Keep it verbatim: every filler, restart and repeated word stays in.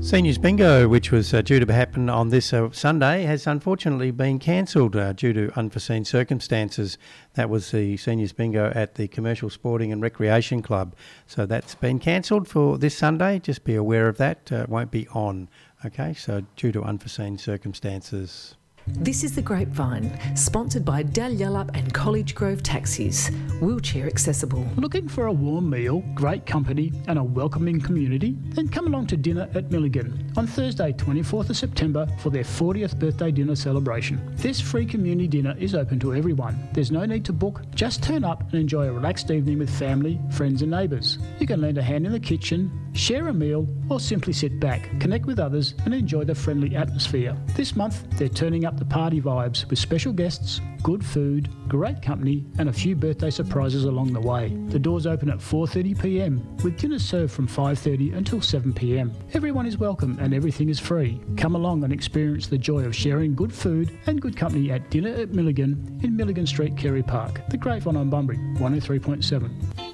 Seniors Bingo, which was uh, due to happen on this uh, Sunday, has unfortunately been cancelled uh, due to unforeseen circumstances. That was the Seniors Bingo at the Commercial Sporting and Recreation Club. So that's been cancelled for this Sunday. Just be aware of that. Uh, it won't be on. Okay, so due to unforeseen circumstances. This is The Grapevine, sponsored by Dalyellup and College Grove Taxis, wheelchair accessible. Looking for a warm meal, great company and a welcoming community? Then come along to dinner at Milligan on Thursday twenty-fourth of September for their fortieth birthday dinner celebration. This free community dinner is open to everyone. There's no need to book, just turn up and enjoy a relaxed evening with family, friends and neighbours. You can lend a hand in the kitchen, share a meal or simply sit back, connect with others and enjoy the friendly atmosphere. This month they're turning up the party vibes with special guests, good food, great company and a few birthday surprises along the way. The doors open at four thirty p m with dinner served from five thirty until seven p m. Everyone is welcome and everything is free. Come along and experience the joy of sharing good food and good company at Dinner at Milligan in Milligan Street, Kerry Park. The Grapevine on Bunbury, one oh three point seven.